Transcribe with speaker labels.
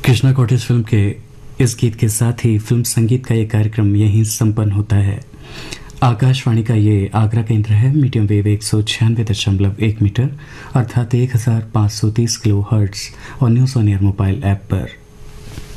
Speaker 1: Krishna cottage film के इस गीत के साथ ही फिल्म संगीत का ये कार्यक्रम यहीं संपन्न होता है। आकाशवाणी का ये आगरा केंद्र है। मीडियम वेव 196.1 मीटर अर्थात 1530 किलो हर्ट्ज और news on air mobile app पर